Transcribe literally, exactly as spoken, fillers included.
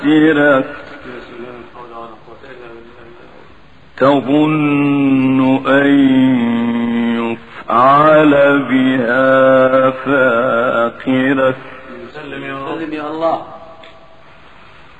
تظن أن يفعل بها فاقرة. سلم يا الله.